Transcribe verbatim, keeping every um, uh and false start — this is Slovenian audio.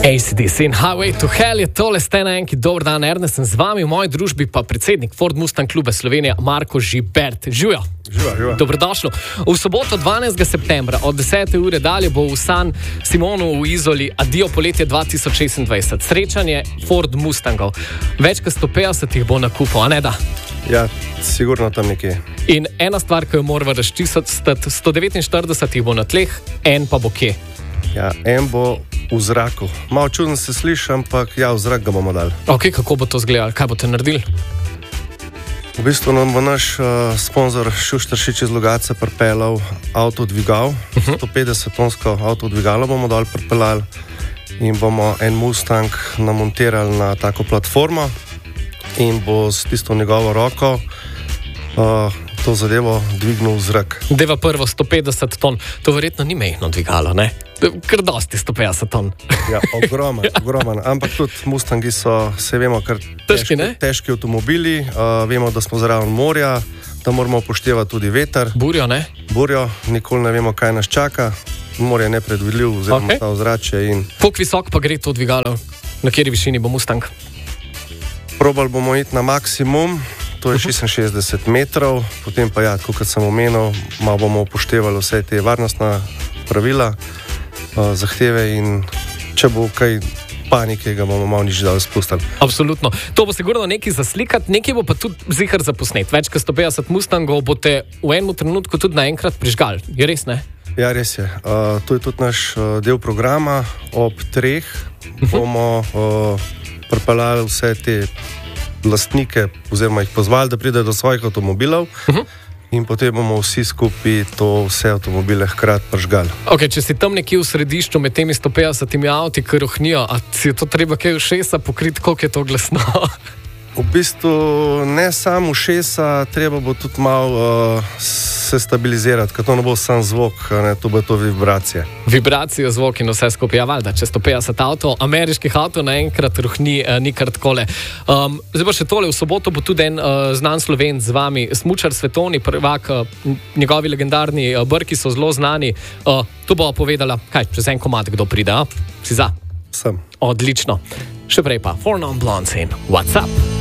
A C D C in Highway to Hell je tole, ste na enki. Dober dan, Ernest, sem z vami, v moji družbi pa predsednik Ford Mustang kluba Slovenije, Marko Žibert. Živijo. Živa, živa. Dobrodošlo. V soboto dvanajstega septembra od desete ure dalje bo v San Simonu v Izoli Adijo poletje dva tisoč šestindvajset. Srečanje Ford Mustangov. Več kot sto petdeset jih bo na kupu, a ne da? Ja, sigurno tam nekje. In ena stvar, ki jo moramo razčistiti, sto devetinštirideset jih bo na tleh, en pa bo kje? Ja, en bo v zraku. Malo čudno se sliši, ampak ja, v zrak ga bomo dali. Ok, kako bo to izgledalo? Kaj boste naredili? V bistvu nam bo naš uh, sponzor Šuštaršič iz Logatca pripeljal avtodvigal, uh-huh. sto petdeset tonsko avtodvigalo bomo dol pripeljali in bomo en Mustang namontirali na tako platformo in bo s tisto njegovo roko uh, to zadevo dvignil v zrak. Deva prvo sto petdeset ton, to verjetno ni mejno dvigalo, ne? Kar dosti sto petdeset ton. Ja, ogromen, ogromen. Ampak tudi Mustangi so, se vemo, kar težki, težki, težki avtomobili. Uh, vemo, da smo zraven morja, da moramo upoštevati tudi veter. Burjo, ne? Burjo, nikoli ne vemo, kaj nas čaka. Morje je nepredvidljiv, oziroma okay. Ta ozračje. In... Koliko visok pa gre to dvigalo? Na kateri višini bo Mustang? Probali bomo iti na maksimum. To je šestinšestdeset metrov, potem pa ja, kot sem omenil, malo bomo upoštevali vse te varnostna pravila, uh, zahteve in če bo kaj panike, ga bomo malo nič dal spustili. Absolutno. To bo sigurno nekaj za slikati, nekaj bo pa tudi zihar za posnet. Več kot sto petdeset Mustangov boste v enem trenutku tudi naenkrat prižgali. Je res, ne? Ja, res je. Uh, to je tudi naš uh, del programa. Ob treh bomo uh, pripeljali vse te lastnike, oziroma jih pozvali, da pridejo do svojih avtomobilov uh-huh. in potem bomo vsi skupaj to vse avtomobile hkrati prižgali. Ok, če si tam nekje v središču med temi sto petdesetimi avti, ki rohnijo, a si je to treba kaj ušesa pokriti, koliko je to glasno? V bistvu ne samo ušesa, treba bo tudi malo uh, se stabilizirati, ker to ne bo sam zvok, ne, to bo to vibracije. Vibracijo, zvok in vse skupaj, ja, valjda, če sto petdeset avtov, ameriških avtov naenkrat rohni, eh, ni kar takole. Um, zdaj pa še tole, v soboto bo tudi en uh, znan Slovenc z vami, smučar svetovni prvak, uh, njegovi legendarni uh, brki so zelo znani. Uh, tu bo povedala, kaj, čez en komad kdo pride, a? Si za? Sem. Odlično. Še prej pa, Four Non Blondes in What's Up?